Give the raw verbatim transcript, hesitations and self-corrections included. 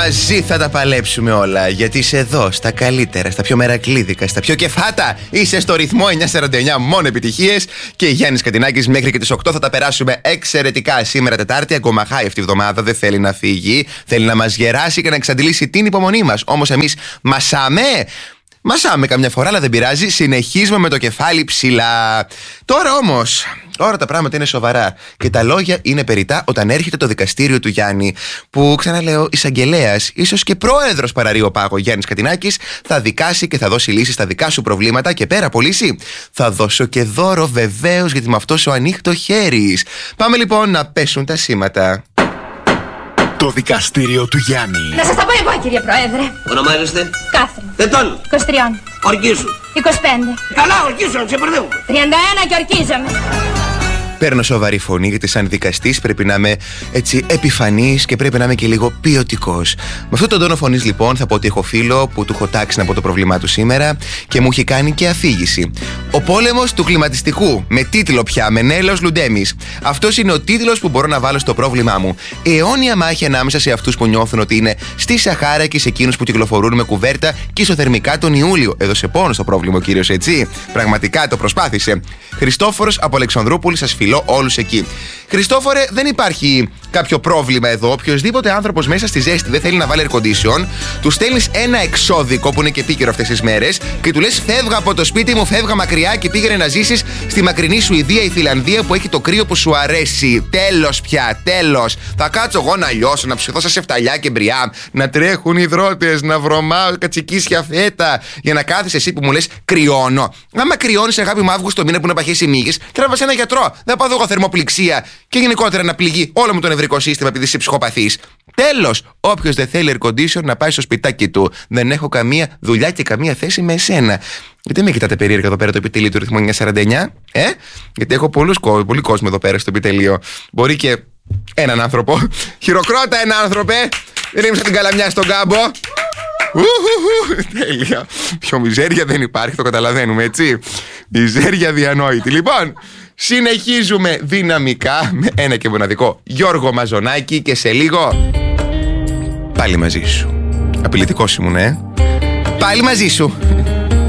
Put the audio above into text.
Μαζί θα τα παλέψουμε όλα. Γιατί είσαι εδώ, στα καλύτερα, στα πιο μερακλίδικα, στα πιο κεφάτα. Είσαι στο ρυθμό εννιακόσια σαράντα εννιά, μόνο επιτυχίες. Και Γιάννης Κατινάκης μέχρι και τις οκτώ θα τα περάσουμε εξαιρετικά. Σήμερα Τετάρτη, ακόμα χάει αυτή η εβδομάδα. Δεν θέλει να φύγει. Θέλει να μας γεράσει και να εξαντλήσει την υπομονή μας. Όμως εμείς μασάμε. Μασάμε καμιά φορά, αλλά δεν πειράζει. Συνεχίζουμε με το κεφάλι ψηλά. Τώρα όμως, τώρα τα πράγματα είναι σοβαρά. Και τα λόγια είναι περιττά όταν έρχεται το δικαστήριο του Γιάννη. Που, ξαναλέω, εισαγγελέας, ίσως και πρόεδρος παραρρείο πάγο Γιάννης Κατινάκης, θα δικάσει και θα δώσει λύση στα δικά σου προβλήματα. Και πέρα από λύση, θα δώσω και δώρο βεβαίως, γιατί με αυτό σου ανοίχτω χέρι. Πάμε λοιπόν να πέσουν τα σήματα. Το δικαστήριο του Γιάννη. Να σας τα πω εγώ, κύριε Πρόεδρε. Ονομάζεστε? Κάθριν. Ετών. είκοσι τρία. Ορκίσου. είκοσι πέντε. Καλά, ορκίσου, να ξεπερδεύουμε. τριάντα ένα και ορκίζομαι. Παίρνω σοβαρή φωνή, γιατί σαν δικαστής πρέπει να είμαι έτσι επιφανής και πρέπει να είμαι και λίγο ποιοτικός. Με αυτόν τον τόνο φωνής λοιπόν θα πω ότι έχω φίλο που του έχω τάξει να πω το πρόβλημά του σήμερα και μου έχει κάνει και αφήγηση. Ο πόλεμος του κλιματιστικού, με τίτλο πια Μενέλαος Λουντέμις. Αυτός είναι ο τίτλος που μπορώ να βάλω στο πρόβλημά μου. Αιώνια μάχη ανάμεσα σε αυτούς που νιώθουν ότι είναι στη Σαχάρα και σε εκείνους που κυκλοφορούν με κουβέρτα και ισοθερμικά τον Ιούλιο. Έδωσε πόνο στο πρόβλημα ο κύριος, έτσι. Πραγματικά το προσπάθησε. Χριστόφορος από Αλεξανδρούπολη, σας φιλώ όλους εκεί. Χριστόφορε, δεν υπάρχει κάποιο πρόβλημα εδώ. Οποιοδήποτε άνθρωπος μέσα στη ζέστη δεν θέλει να βάλει air condition, του στέλνεις ένα εξώδικο που είναι και επίκαιρο αυτές τις μέρες και του λες: φεύγα από το σπίτι μου, φεύγα μακριά και πήγαινε να ζήσεις στη μακρινή Σουηδία ή Φιλανδία που έχει το κρύο που σου αρέσει. Τέλος πια, τέλος. Θα κάτσω εγώ να λιώσω, να ψηθώ σε φταλιά και μπριά, να τρέχουν υδρότες, να βρωμάω κατσικίσια φέτα, για να κάθεσαι εσύ που μου λες κρυώνω. Άμα κρυώνεις, αγάπη μου, Αύγουστο μήνα που να παχέσει οι μύγες, τράβα ένα γιατρό. Δεν πάω εγώ θερμοπληξία και γενικότερα να πληγεί όλο μου το νευρικό σύστημα επειδή είσαι ψυχοπαθής. Τέλος, όποιος δεν θέλει air condition να πάει στο σπιτάκι του. Δεν έχω καμία δουλειά και καμία θέση με εσένα. Γιατί με κοιτάτε περίεργα εδώ πέρα το επιτελείο του ρυθμού εννιακόσια σαράντα εννιά, ε? Γιατί έχω πολλούς, πολύ κόσμο εδώ πέρα στο επιτελείο. Μπορεί και έναν άνθρωπο. Χειροκρότα ένα άνθρωπε. Ρίμψα την καλαμιά στον κάμπο. Τέλεια. Πιο μιζέρια δεν υπάρχει, το καταλαβαίνουμε, έτσι. Μιζέρια διανόητη. Λοιπόν, συνεχίζουμε δυναμικά με ένα και μοναδικό Γιώργο Μαζονάκη και σε λίγο πάλι μαζί σου. Απειλητικός ήμουν, ε. Πάλι μαζί σου.